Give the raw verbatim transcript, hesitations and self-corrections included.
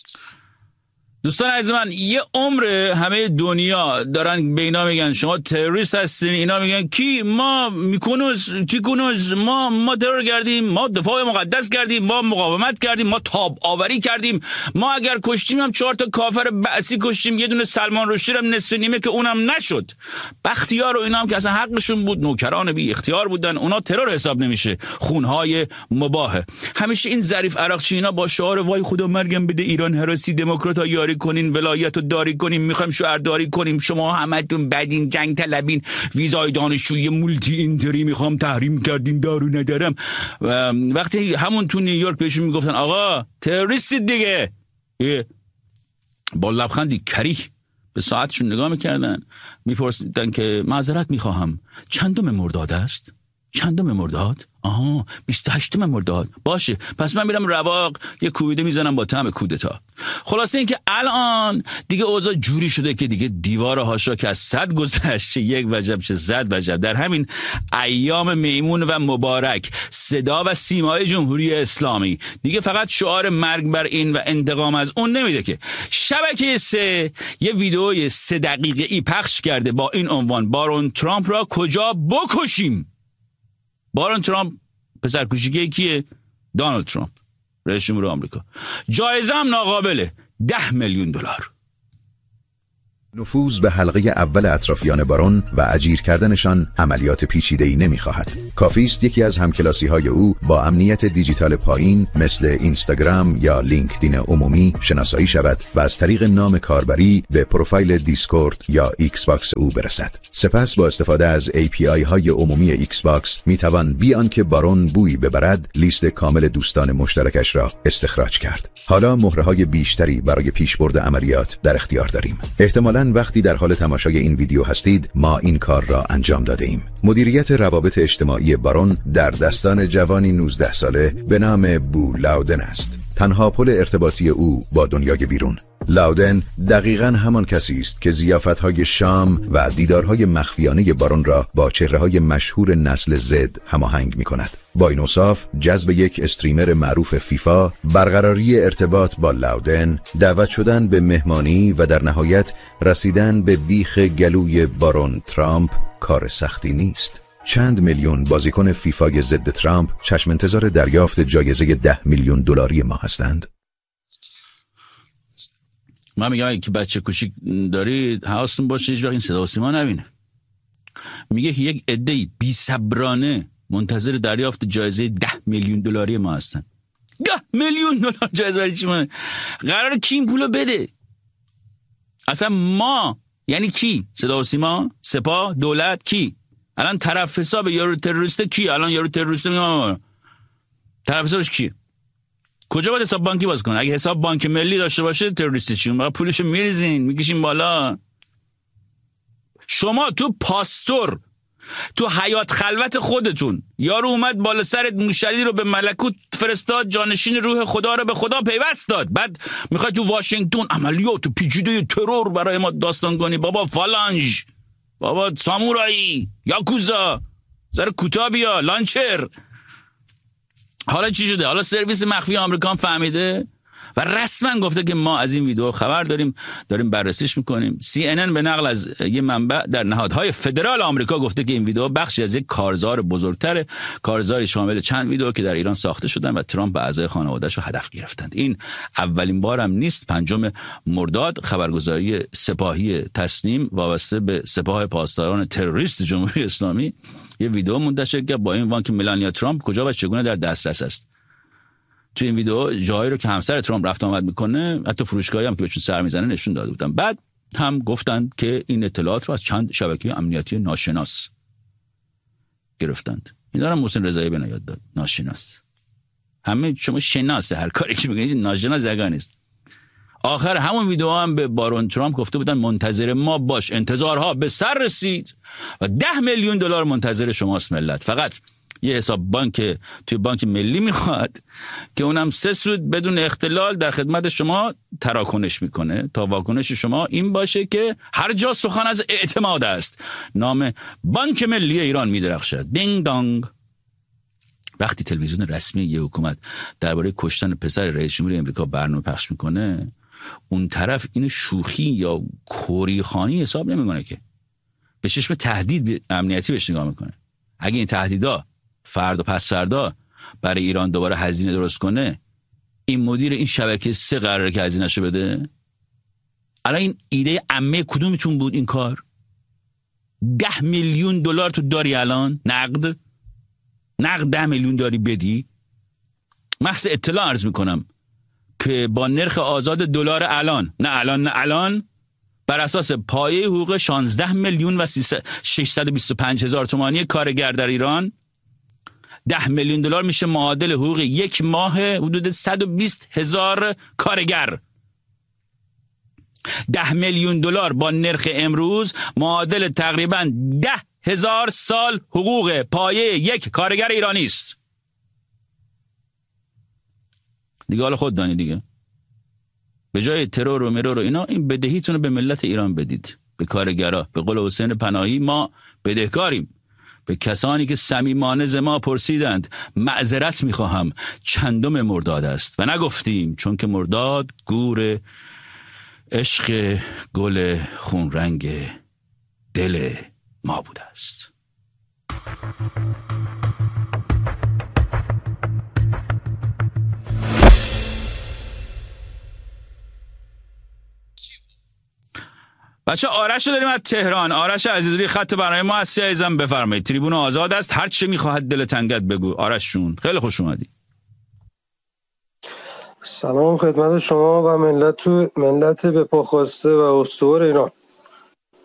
دوستان عزیز من، یه عمر همه دنیا دارن به اینا میگن شما تروریست هستین، اینا میگن کی؟ ما میکنوز تیکنوز ما ما ترور کردیم، ما دفاع مقدس کردیم، ما مقاومت کردیم، ما تاب آوری کردیم، ما اگر کشتیم هم چهار تا کافر بعثی کشتیم، یه دونه سلمان رشدی هم نصف نیمه که اونم نشد. بختیار و اینا هم که اصلا حقشون بود، نوکران بی اختیار بودن، اونا ترور حساب نمیشه، خونهای مباهه. همیشه این ظریف عراقچی اینا با شعار وای خدا مرگم بده ایران هراسی دموکرات‌ها یاری کنین، ولایت رو داری کنیم، میخوایم شهرداری کنیم، شما همتون بدین، جنگ طلبین، ویزای دانشجویی مولتی اینتری میخوام تحریم کردیم، دارو ندارم. وقتی همون تو نیویورک بهشون میگفتن آقا تروریستید دیگه، با لبخندی کریه به ساعتشون نگاه میکردن، میپرسیدن که معذرت میخواهم چندم مرداد است؟ چندم مرداد؟ آها بیست و هشتم مرداد. باشه پس من میرم رواق یه کوبیده میزنم با طعم کودتا. خلاصه این که الان دیگه اوضاع جوری شده که دیگه دیوار هاشا که از صد گذشت، یک وجب چه صد وجب. در همین ایام میمون و مبارک صدا و سیمای جمهوری اسلامی دیگه فقط شعار مرگ بر این و انتقام از اون نمیده که. شبکه سه یه ویدئوی سه دقیقه ای پخش کرده با این عنوان بارون ترامپ را کجا بکشیم. بارون ترامپ پسر کوچیکه کیه؟ دونالد ترامپ، رئیس جمهور آمریکا. جایزه هم ناقابله، ده میلیون دلار. نفوذ به حلقه اول اطرافیان بارون و اجیر کردنشان عملیات پیچیده‌ای نمی‌خواهد. کافی است یکی از همکلاسی‌های او با امنیت دیجیتال پایین مثل اینستاگرام یا لینکدین عمومی شناسایی شود و از طریق نام کاربری به پروفایل دیسکورد یا ایکس باکس او برسد. سپس با استفاده از ای پی آی های عمومی ایکس باکس می‌توان بی آنکه بارون بویی ببرد لیست کامل دوستان مشترکش را استخراج کرد. حالا مهره‌های بیشتری برای پیشبرد عملیات در اختیار داریم. احتمالاً وقتی در حال تماشای این ویدیو هستید ما این کار را انجام داده ایم. مدیریت روابط اجتماعی بارون در دستان جوانی نوزده ساله به نام بو لاودن است. تنها پل ارتباطی او با دنیای بیرون. لاودن دقیقاً همان کسی است که ضیافت‌های شام و دیدارهای مخفیانه بارون را با چهره‌های مشهور نسل زد هماهنگ می‌کند. با این اوصاف جذب یک استریمر معروف فیفا، برقراری ارتباط با لاودن، دعوت شدن به مهمانی و در نهایت رسیدن به بیخ گلوی بارون ترامپ کار سختی نیست. چند میلیون بازیکن فیفای ضد ترامپ چشم انتظار دریافت جایزه ده میلیون دلاری ما هستند. من میگم اگه که بچه کوچیک دارید حواستون باشه هیچ وقت این صدا و سیما نبینه. میگه که یک عده بی‌صبرانه منتظر دریافت جایزه ده میلیون دلاری ما هستن. ده میلیون دلار جایزه برای چی؟ ما قراره کی این پولو بده؟ اصلا ما یعنی کی؟ صدا و سیما، سپاه، دولت، کی؟ الان طرف حساب یارو تروریست کی؟ الان یارو تروریست میگم طرف حسابش کی؟ کجا باید حساب بانکی باز کنه؟ اگه حساب بانک ملی داشته باشه تروریستی چی؟ ما پولشو میریزین میکشین بالا. شما تو پاستور تو حیات خلوت خودتون یارو اومد بالا سرت موشلی رو به ملکوت فرستاد، جانشین روح خدا رو به خدا پیوست داد، بعد میخوای تو واشنگتن عملیات پیچیده ترور برای ما داستان کنی؟ بابا فالانج، بابا سامورایی، یاکوزا، زره کوتاه بیا، لانچر. حالا چی شده؟ حالا سرویس مخفی آمریکا فهمیده و رسما گفته که ما از این ویدیو خبر داریم، داریم بررسیش میکنیم. سی ان ان به نقل از یه منبع در نهادهای فدرال آمریکا گفته که این ویدیو بخشی از یک کارزار بزرگتر، کارزاری شامل چند ویدیو که در ایران ساخته شدن و ترامپ و اعضای خانواده‌اش رو هدف گرفتند. این اولین بار هم نیست. پنجم مرداد خبرگزاری سپاهی تسنیم وابسته به سپاه پاسداران تروریست جمهوری اسلامی یه ویدیو منتشر کرد با این عنوان که ملانیا ترامپ کجا و چگونه در دسترس است. تو این ویدیو جایی رو که همسر ترامپ رفت آمد میکنه، حتی فروشگاهی هم که بهشون سر میزنه نشون داده بودن. بعد هم گفتند که این اطلاعات رو از چند شبکه امنیتی ناشناس گرفتند. این دارم محسن رضایی بنا یاد داد. ناشناس همه شما شناسه، هر کاری که میگید ناشناس زگا نیست. آخر همون ویدیو هم به بارون ترامپ گفته بودن منتظر ما باش، انتظارها به سر رسید و ده میلیون دلار منتظر شماست ملت. فقط یه حساب بانک توی بانک ملی میخواد که اونم سه سود بدون اختلال در خدمت شما تراکنش میکنه تا واکنش شما این باشه که هر جا سخن از اعتماد است نام بانک ملی ایران میدرخشد. دینگ دانگ. وقتی تلویزیون رسمی یه حکومت درباره کشتن پسر رئیس جمهور امریکا برنامه پخش میکنه، اون طرف این شوخی یا کوریخانی حساب نمیکنه، که به چشم تهدید امنیتی بهش نگاه میکنه. اگه این تهدیدا فردا پس فردا برای ایران دوباره هزینه درست کنه، این مدیر این شبکه سه قراره که هزینه‌شو بده. الان این ایده عمه کدومتون بود این کار؟ ده میلیون دلار تو داری الان نقد نقد ده میلیون داری بدی. محض اطلاع عرض میکنم که با نرخ آزاد دلار الان نه الان نه الان بر اساس پایه حقوق شانزده میلیون و ششصد و بیست و پنج هزار تومانی کارگر در ایران، ده میلیون دلار میشه معادل حقوق یک ماه حدود صد و بیست هزار کارگر. ده میلیون دلار با نرخ امروز معادل تقریبا ده هزار سال حقوق پایه یک کارگر ایرانی است. دیگه حالا خود دانی دیگه. به جای ترور و مرور و اینا، این بدهیتون رو به ملت ایران بدید، به کارگرها. به قول حسین پناهی ما بدهکاریم به کسانی که صمیمانه ز ما پرسیدند معذرت میخواهم چندم مرداد است و نگفتیم، چون که مرداد گور عشق گل خون رنگ دل ما بوده است. بچه آرش رو داریم از تهران. آرش عزیزی خط برنامه ما هستی عزیزم، بفرمایید. تریبون آزاد است، هر چه میخواهد دل تنگت بگو. آرش جون خیلی خوش اومدی. سلام خدمت شما و ملت ملت به پا خواسته و استوار ایران.